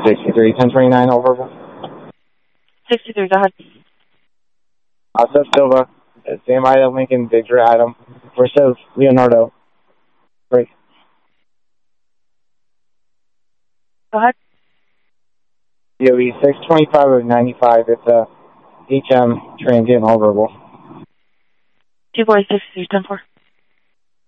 63, 1029, over. 63, go ahead. Seth Silva, Sam Ida, Lincoln, Victor Adam, versus Leonardo. Break. Go ahead. DOE 625 of 95, it's a HM transient all verbal. 2 boys, 63, 10-4.